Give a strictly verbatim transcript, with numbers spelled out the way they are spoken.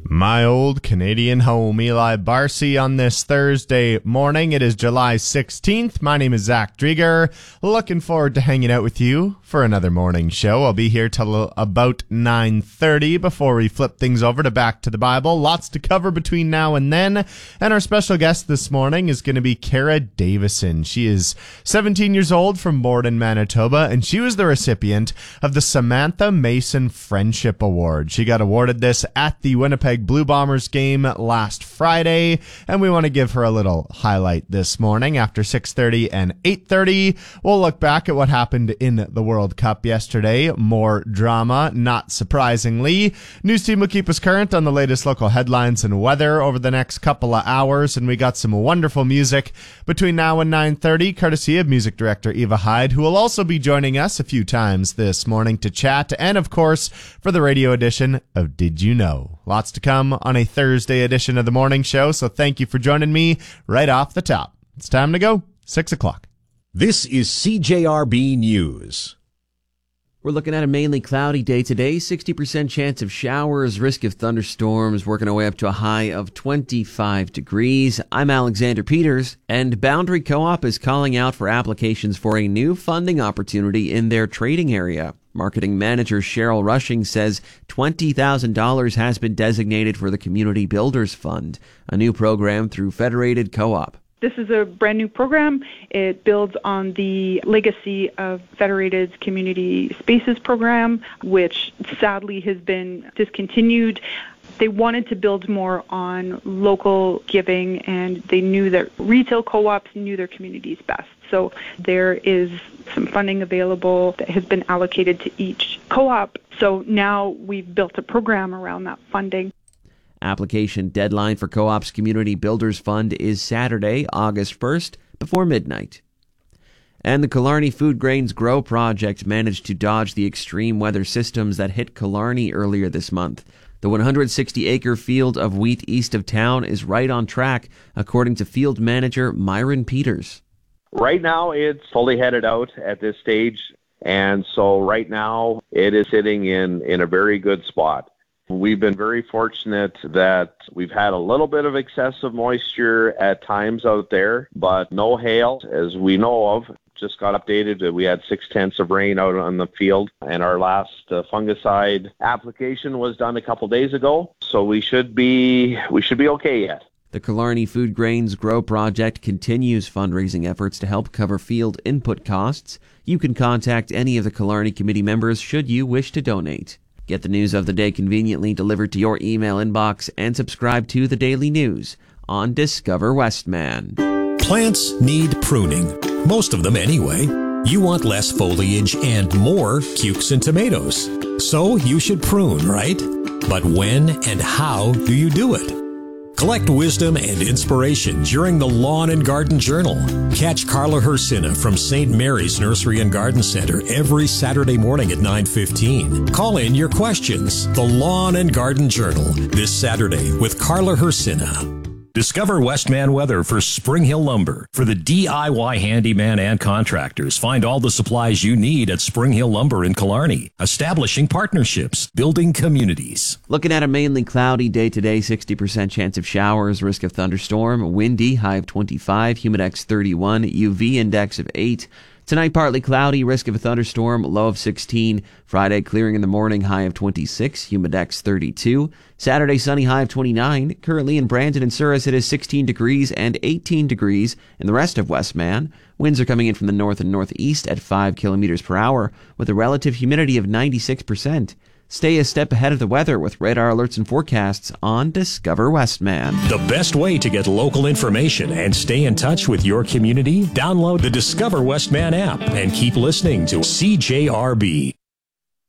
My old Canadian home, Eli Barcy, on this Thursday morning. It is July sixteenth. My name is Zach Drieger. Looking forward to hanging out with you for another morning show. I'll be here till about nine thirty before we flip things over to Back to the Bible. Lots to cover between now and then. And our special guest this morning is going to be Kara Davison. She is seventeen years old from Borden, Manitoba, and she was the recipient of the Samantha Mason Friendship Award. She got awarded this at the Winnipeg Blue Bombers game last Friday, and we want to give her a little highlight this morning. After six thirty and eight thirty, we'll look back at what happened in the World Cup yesterday. More drama, not surprisingly. News team will keep us current on the latest local headlines and weather over the next couple of hours, and we got some wonderful music between now and nine thirty, courtesy of music director Eva Hyde, who will also be joining us a few times this morning to chat, and of course, for the radio edition of Did You Know? Lots to come on a Thursday edition of the morning show, so thank you for joining me right off the top. It's time to go. Six o'clock. This is C J R B News. We're looking at a mainly cloudy day today, sixty percent chance of showers, risk of thunderstorms, working our way up to a high of twenty-five degrees. I'm Alexander Peters, and Boundary Co-op is calling out for applications for a new funding opportunity in their trading area. Marketing manager Cheryl Rushing says twenty thousand dollars has been designated for the Community Builders Fund, a new program through Federated Co-op. This is a brand new program. It builds on the legacy of Federated's Community Spaces program, which sadly has been discontinued. They wanted to build more on local giving, and they knew that retail co-ops knew their communities best. So there is some funding available that has been allocated to each co-op. So now we've built a program around that funding. Application deadline for Co-op's Community Builders Fund is Saturday, August first, before midnight. And the Killarney Food Grains Grow Project managed to dodge the extreme weather systems that hit Killarney earlier this month. The one hundred sixty acre field of wheat east of town is right on track, according to field manager Myron Peters. Right now, it's fully headed out at this stage, and so right now it is sitting in, in a very good spot. We've been very fortunate that we've had a little bit of excessive moisture at times out there, but no hail, as we know of. Just got updated that we had six tenths of rain out on the field, and our last uh, fungicide application was done a couple days ago, so we should be we should be okay yet. The Killarney Food Grains Grow Project continues fundraising efforts to help cover field input costs. You can contact any of the Killarney committee members should you wish to donate. Get the news of the day conveniently delivered to your email inbox and subscribe to the Daily News on Discover Westman. Plants need pruning. Most of them anyway. You want less foliage and more cukes and tomatoes. So you should prune, right? But when and how do you do it? Collect wisdom and inspiration during the Lawn and Garden Journal. Catch Carla Hersina from Saint Mary's Nursery and Garden Center every Saturday morning at nine fifteen. Call in your questions. The Lawn and Garden Journal this Saturday with Carla Hersina. Discover Westman weather for Spring Hill Lumber. For the D I Y handyman and contractors, find all the supplies you need at Spring Hill Lumber in Killarney. Establishing partnerships, building communities. Looking at a mainly cloudy day today, sixty percent chance of showers, risk of thunderstorm, windy, high of twenty-five, humidex thirty-one, U V index of eight. Tonight, partly cloudy, risk of a thunderstorm, low of sixteen. Friday, clearing in the morning, high of twenty-six, humidex thirty-two. Saturday, sunny, high of twenty-nine. Currently in Brandon and Souris, it is sixteen degrees and eighteen degrees in the rest of Westman. Winds are coming in from the north and northeast at five kilometers per hour, with a relative humidity of ninety-six percent. Stay a step ahead of the weather with radar alerts and forecasts on Discover Westman. The best way to get local information and stay in touch with your community? Download the Discover Westman app and keep listening to C J R B.